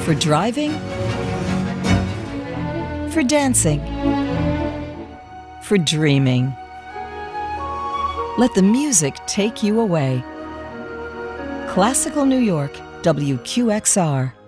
For driving? For dancing? For dreaming? Let the music take you away. Classical New York, WQXR.